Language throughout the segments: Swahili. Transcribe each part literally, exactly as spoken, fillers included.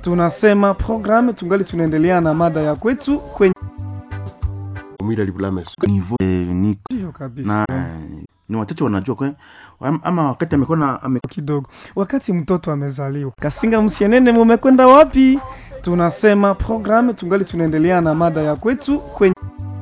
tunasema programu tungali tunaendelea na mada ya kwetu kwenye umira libulame niveau unique na ni watoto wanajua kwa ama wakati amekuwa na ame... kidogo wakati mtoto amezaliwa. Kasinga msienene mumekwenda wapi? Tunasema programu tungali tunaendelea na mada ya kwetu kwenye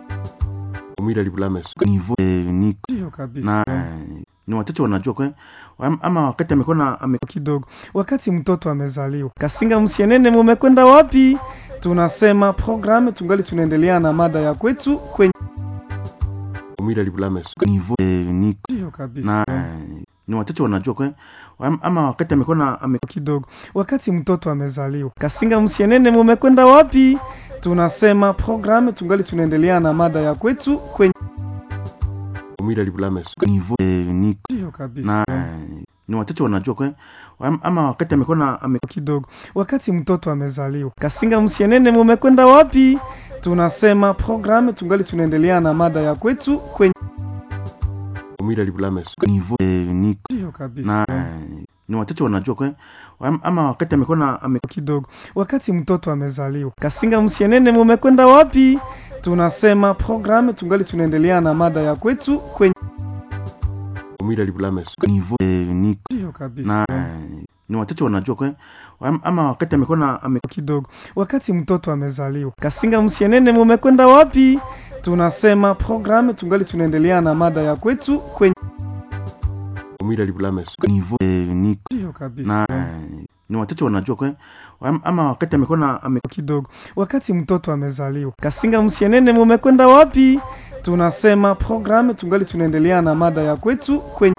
umira libulame niveau unique na ni watoto wanajua kwa ama wakati amekuwa na ame... kidogo wakati mtoto amezaliwa. Kasinga msienene mumekwenda wapi? Tunasema programu tungali tunaendelea na mada ya kwetu kwenye umira libulame niveau unique na ni watoto wanajua kwa ama wakati amekuwa na ame... kidogo wakati mtoto amezaliwa. Kasinga msienene mumekwenda wapi? Tunasema programu tungali tunaendelea na mada ya kwetu kwenye umira libulame niveau unique na ni watoto wanajua kwa ama wakati amekuwa na ame... kidogo wakati mtoto amezaliwa. Kasinga msienene mumekwenda wapi? Tunasema programu tungali tunaendelea na mada ya kwetu kwenye umira libulame niveau unique na ni watoto wanajua kwa ama wakati amekuwa na ame... kidogo wakati mtoto amezaliwa. Kasinga msienene mumekwenda wapi? Tunasema programu tungali tunaendelea na mada ya kwetu kwenye umira libulame niveau unique na ni watoto wanajua kwa ama wakati amekuwa na ame... kidogo wakati mtoto amezaliwa. Kasinga msienene mumekwenda wapi? Tunasema programu tungali tunaendelea na mada ya kwetu kwenye umira libulame niveau unique na ni watoto wanajua kwa ama wakati amekuwa na ame... kidogo wakati mtoto amezaliwa. Kasinga msienene mumekwenda wapi? Tunasema programu tungali tunaendelea na mada ya kwetu kwenye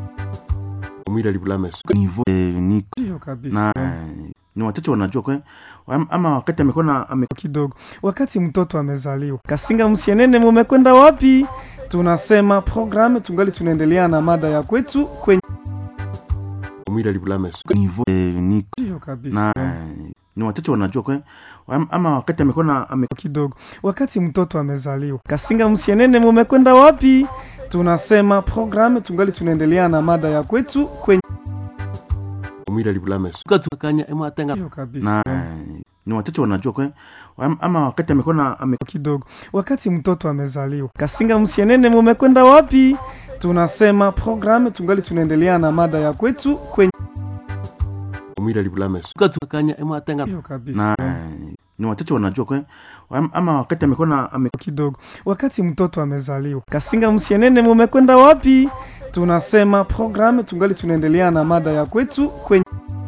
umira libulame niveau unique na ni watoto wanajua kwa ama wakati amekuwa na ame... kidogo wakati mtoto amezaliwa. Kasinga msienene mumekwenda wapi? Tunasema programu tungali tunaendelea na mada ya kwetu kwenye umira libulame niveau unique na ni watoto wanajua kwa ama wakati amekuwa na ame... kidogo wakati mtoto amezaliwa. Kasinga msienene mumekwenda wapi? Tunasema programu tungali tunaendelea na mada ya kwetu kwenye umira libulame kanya ematenga na ni watoto wanajua kwa ama wakati amekuwa na ame... kidogo wakati mtoto amezaliwa. Kasinga msienene mumekwenda wapi? Tunasema programu tungali tunaendelea na mada ya kwetu kwenye umira libulame kanya ematenga na ni watoto wanajua kwa ama wakati amekuwa na ame... kidogo wakati mtoto amezaliwa. Kasinga msienene mumekwenda wapi? Tunasema programu tungali tunaendelea na mada ya kwetu kwenye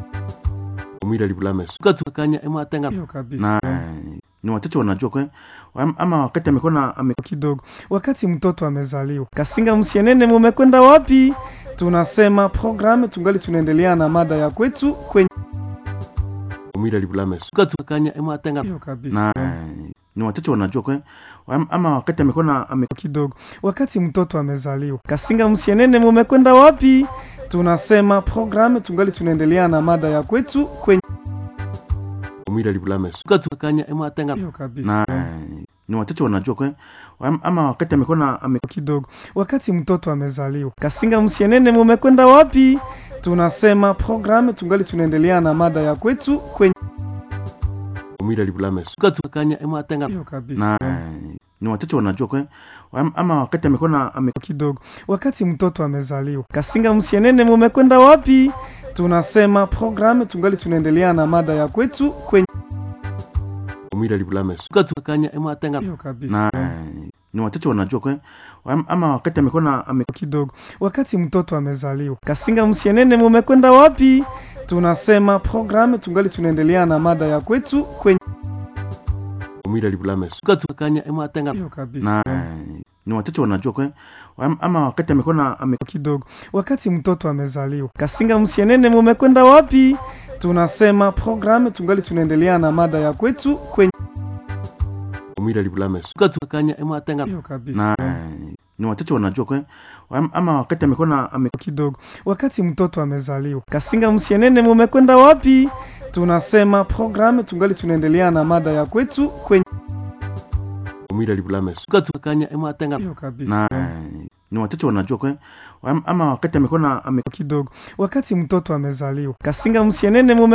umira libulame kanya ematenga na ni watoto wanajua kwa ama wakati amekuwa na ame... kidogo wakati mtoto amezaliwa. Kasinga msienene mumekwenda wapi? Tunasema programu tungali tunaendelea na mada ya kwetu kwenye umira libulame kanya ematenga na ni watoto wanajua kwa ama wakati amekuwa na ame... kidogo wakati mtoto amezaliwa. Kasinga msienene mumekwenda wapi? Tunasema programu tungali tunaendelea na mada ya kwetu kwenye umira libulame kanya ematenga na ni watoto wanajua kwa ama wakati amekuwa na ame... kidogo wakati mtoto amezaliwa. Kasinga msienene mumekwenda wapi? Tunasema programu tungali tunaendelea na mada ya kwetu kwenye umira libulame kanya ematenga na ni watoto wanajua kwa ama wakati amekuwa na ame... kidogo wakati mtoto amezaliwa. Kasinga msienene mumekwenda wapi? Tunasema programu tungali tunaendelea na mada ya kwetu kwenye umira libulame kanya ematenga na ni watoto wanajua kwa ama wakati amekuwa na ame... kidogo wakati mtoto amezaliwa. Kasinga msienene mumekwenda wapi? Tunasema programu tungali tunaendelea na mada ya kwetu kwenye umira libulame kanya ematenga na ni watoto wanajua kwa ama wakati amekuwa na ame... kidogo wakati mtoto amezaliwa. Kasinga msienene mumekwenda wapi? Tunasema programu tungali tunaendelea na mada ya kwetu kwenye umira libulame kanya ematenga na ni watoto wanajua kwa ama wakati amekuwa na ame... kidogo wakati mtoto amezaliwa. Kasinga msienene mumekwenda wapi? Tunasema programu tungali tunaendelea na mada ya kwetu kwenye umira libulame kanya ematenga na ni watoto wanajua kwa ama wakati amekuwa na ame... kidogo wakati mtoto amezaliwa. Kasinga msienene mume